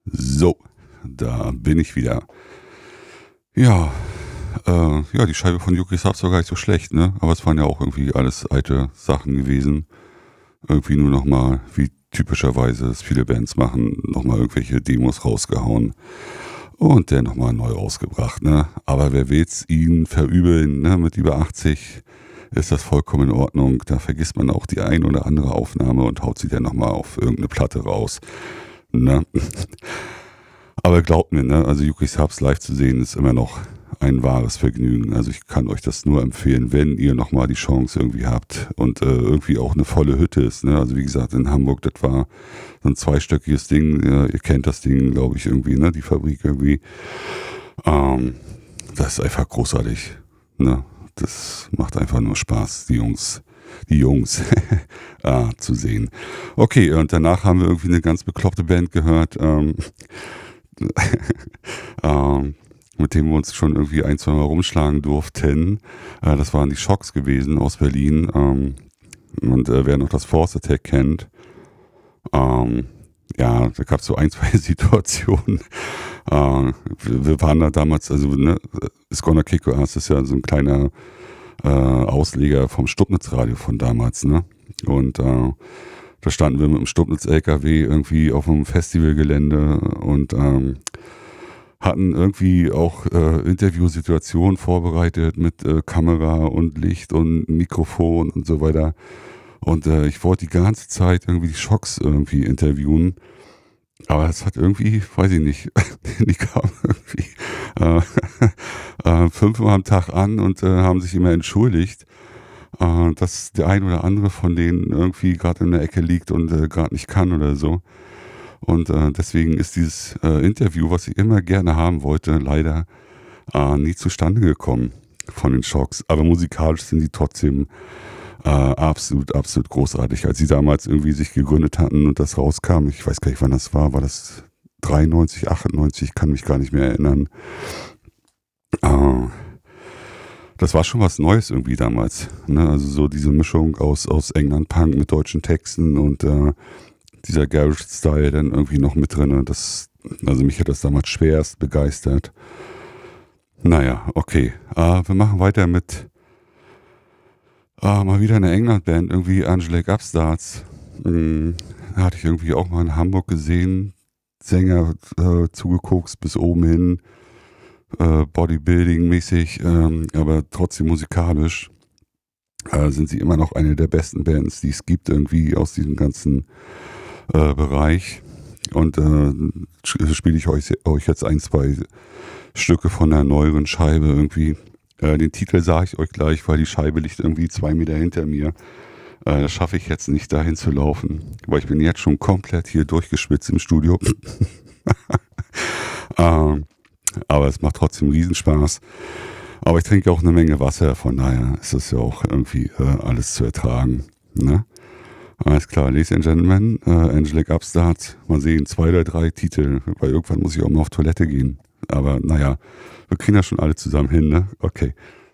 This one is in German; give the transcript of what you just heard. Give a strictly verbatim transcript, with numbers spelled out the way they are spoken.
So, da bin ich wieder. Ja, äh, ja, die Scheibe von Yuki Subs war gar nicht so schlecht, ne? Aber es waren ja auch irgendwie alles alte Sachen gewesen. Irgendwie nur nochmal, wie typischerweise es viele Bands machen, nochmal irgendwelche Demos rausgehauen und der nochmal neu rausgebracht, ne? Aber wer will's ihnen verübeln, ne? Mit über achtzig ist das vollkommen in Ordnung. Da vergisst man auch die ein oder andere Aufnahme und haut sie dann nochmal auf irgendeine Platte raus, ne? Aber glaubt mir, ne, also Yuki Subs live zu sehen ist immer noch ein wahres Vergnügen. Also ich kann euch das nur empfehlen, wenn ihr nochmal die Chance irgendwie habt und äh, irgendwie auch eine volle Hütte ist. Ne? Also wie gesagt, in Hamburg, das war so ein zweistöckiges Ding. Ja, ihr kennt das Ding, glaube ich, irgendwie, ne? Die Fabrik irgendwie. Ähm, das ist einfach großartig. Ne? Das macht einfach nur Spaß, die Jungs, die Jungs ah, zu sehen. Okay, und danach haben wir irgendwie eine ganz bekloppte Band gehört. Ähm, ähm, mit dem wir uns schon irgendwie ein, zwei Mal rumschlagen durften. Äh, das waren die Schocks gewesen aus Berlin. Ähm, und äh, wer noch das Force Attack kennt, ähm, ja, da gab es so ein, zwei Situationen. Äh, wir, wir waren da damals, also ne, It's Gonna Kick Your Ass ist ja so ein kleiner äh, Ausleger vom Stubnitz-Radio von damals, ne? Und äh, da standen wir mit dem Stubnitz-L K W irgendwie auf einem Festivalgelände und ähm, hatten irgendwie auch äh, Interviewsituationen vorbereitet mit äh, Kamera und Licht und Mikrofon und so weiter. Und äh, ich wollte die ganze Zeit irgendwie die Schocks irgendwie interviewen. Aber es hat irgendwie, weiß ich nicht, die kamen irgendwie äh, äh, fünfmal am Tag an und äh, haben sich immer entschuldigt, äh, dass der ein oder andere von denen irgendwie gerade in der Ecke liegt und äh, gerade nicht kann oder so. Und äh, deswegen ist dieses äh, Interview, was ich immer gerne haben wollte, leider äh, nie zustande gekommen von den Schocks. Aber musikalisch sind die trotzdem äh, absolut, absolut großartig. Als sie damals irgendwie sich gegründet hatten und das rauskam, ich weiß gar nicht, wann das war, war das dreiundneunzig, achtundneunzig, ich kann mich gar nicht mehr erinnern. Äh, das war schon was Neues irgendwie damals. Ne? Also so diese Mischung aus, aus England-Punk mit deutschen Texten und äh, dieser Garage-Style dann irgendwie noch mit drin. Das, also mich hat das damals schwerst begeistert. Naja, okay. Uh, wir machen weiter mit uh, mal wieder eine England-Band, irgendwie Angelic Upstarts. Hm, hatte ich irgendwie auch mal in Hamburg gesehen. Sänger äh, zugekokst bis oben hin. Äh, Bodybuilding-mäßig, ähm, aber trotzdem musikalisch. Äh, sind sie immer noch eine der besten Bands, die es gibt, irgendwie aus diesem ganzen Äh, Bereich und äh, spiele ich euch, euch jetzt ein, zwei Stücke von der neueren Scheibe irgendwie. Äh, den Titel sage ich euch gleich, weil die Scheibe liegt irgendwie zwei Meter hinter mir. Äh, das schaffe ich jetzt nicht, dahin zu laufen, weil ich bin jetzt schon komplett hier durchgeschwitzt im Studio. ähm, aber es macht trotzdem Riesenspaß. Aber ich trinke auch eine Menge Wasser, von daher ist das ja auch irgendwie äh, alles zu ertragen. Ne? Alles klar, ladies and gentlemen, äh, Angelic Upstart, mal sehen, zwei oder drei Titel, weil irgendwann muss ich auch mal auf Toilette gehen. Aber naja, wir kriegen das schon alle zusammen hin, ne? Okay.